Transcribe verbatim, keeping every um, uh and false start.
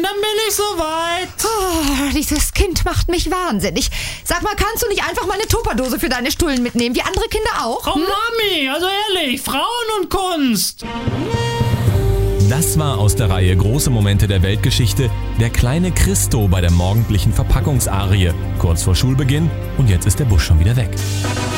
dann bin ich soweit. Oh, dieses Kind macht mich wahnsinnig. Sag mal, kannst du nicht einfach mal eine Tupperdose für deine Stullen mitnehmen, wie andere Kinder auch? Oh, Mami, also ehrlich, Frauen und Kunst. Das war aus der Reihe Große Momente der Weltgeschichte der kleine Christo bei der morgendlichen Verpackungsarie. Kurz vor Schulbeginn und jetzt ist der Bus schon wieder weg.